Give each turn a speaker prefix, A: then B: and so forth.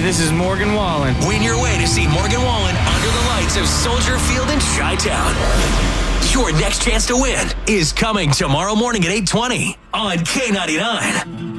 A: this is Morgan Wallen.
B: Win your way to see Morgan Wallen under the lights of Soldier Field in Chi-Town. Your next chance to win is coming tomorrow morning at 8:20 on K99.